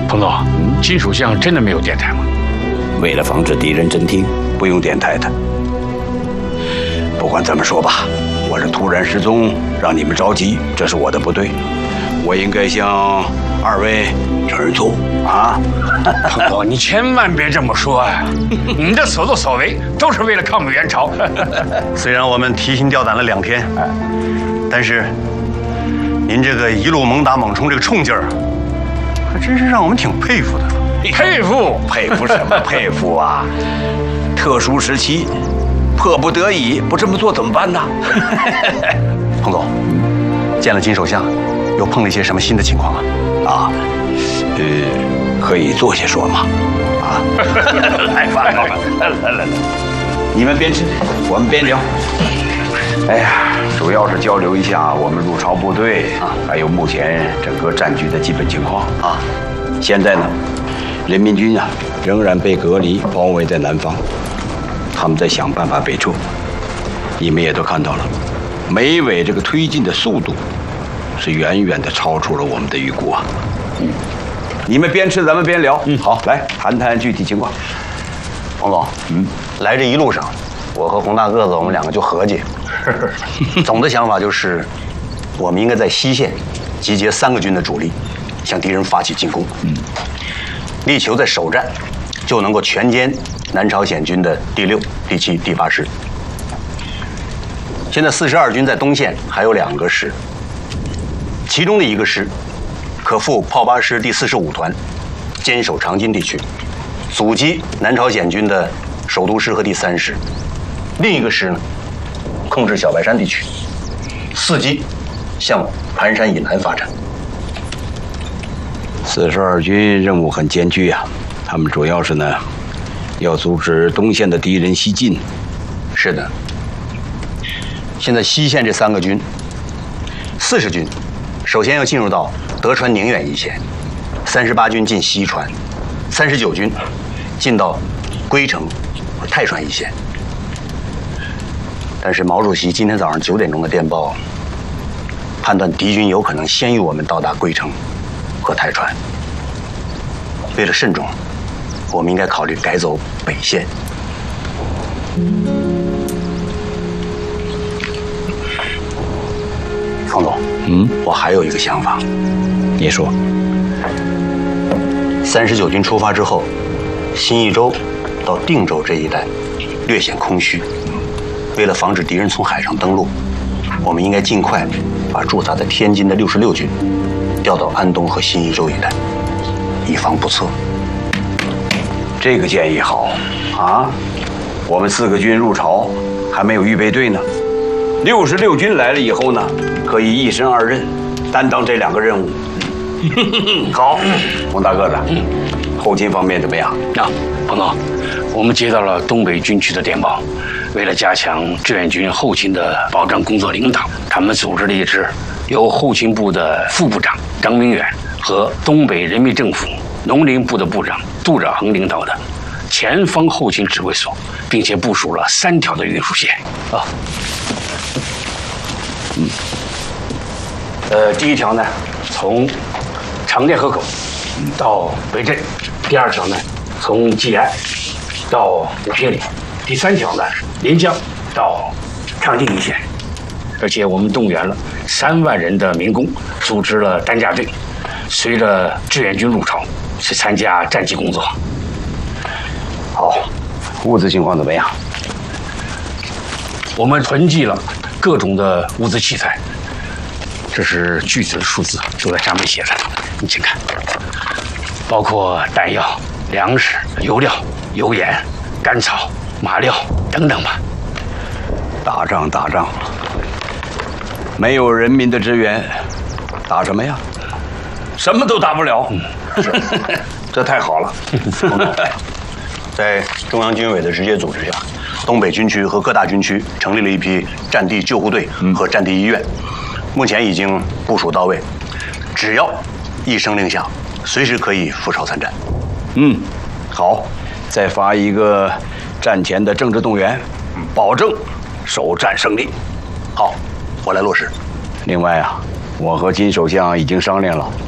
彭总，金属巷真的没有电台吗？ 为了防止敌人侦听，不用电台的。不管怎么说吧，我是突然失踪，让你们着急，这是我的不对，我应该向二位承认错误啊！ 彭总，你千万别这么说呀！你的所作所为都是为了抗美援朝。 虽然我们提心吊胆了2天，但是您这个一路猛打猛冲这个冲劲儿，还真是让我们挺佩服的。 佩服佩服什么佩服啊？特殊时期，迫不得已，不这么做怎么办呢？ 彭总，见了金首相，又碰了一些什么新的情况啊？ 啊，可以坐下说嘛。啊，来吧，来，你们边吃，我们边聊。哎呀，主要是交流一下我们入朝部队啊，还有目前整个战局的基本情况啊。现在呢，人民军啊仍然被隔离包围在南方，他们在想办法北撤。你们也都看到了，美伪这个推进的速度是远远的超出了我们的预估啊。你们边吃咱们边聊。好，来谈谈具体情况。 彭总，来这一路上，我和洪大个子我们2个就合计，总的想法就是，我们应该在西线集结3个军的主力，向敌人发起进攻。力求在首战就能够全歼南朝鲜军的第6、第7、第8师。现在42军在东线还有2个师，其中的1个师可赴炮8师第45团，坚守长津地区，阻击南朝鲜军的首都师和第3师。另1个师呢，控制小白山地区，伺机向盘山以南发展。 42军任务很艰巨啊，他们主要是呢，要阻止东线的敌人西进。 是的，现在西线这3个军，40军首先要进入到德川宁远一线，38军进西川，39军进到龟城和泰川一线。但是毛主席今天早上9点钟的电报，判断敌军有可能先于我们到达龟城和泰川。为了慎重，我们应该考虑改走北线。冯总，我还有一个想法。 你说。 39军出发之后，新义州到定州这一带略显空虚。为了防止敌人从海上登陆，我们应该尽快把驻扎在天津的66军调到安东和新义州一带，以防不测。 这个建议好啊！我们4个军入朝还没有预备队呢，66军来了以后呢，可以一身2任，担当这2个任务。好，洪大个子，后勤方面怎么样？ 彭总，我们接到了东北军区的电报，为了加强志愿军后勤的保障工作领导，他们组织了一支由后勤部的副部长张明远和东北人民政府农林部的部长杜兆恒领导的前方后勤指挥所，并且部署了3条的运输线。第1条呢，从长甸河口到北镇；第2条呢，从济安到五平里；第3条呢，临江到长津一线。而且我们动员了3万人的民工，组织了担架队，随着志愿军入朝去参加战绩工作。 好，物资情况怎么样？ 我们囤积了各种的物资器材，这是具体的数字，就在上面写着，你请看，包括弹药、粮食、油料、油盐、干草、马料等等吧。 打仗，没有人民的支援，打什么呀？什么都打不了。这太好了。 在中央军委的直接组织下，东北军区和各大军区成立了一批战地救护队和战地医院，目前已经部署到位，只要一声令下，随时可以赴朝参战。 好，再发一个战前的政治动员，保证首战胜利。 好，我来落实。 另外啊，我和金首相已经商量了，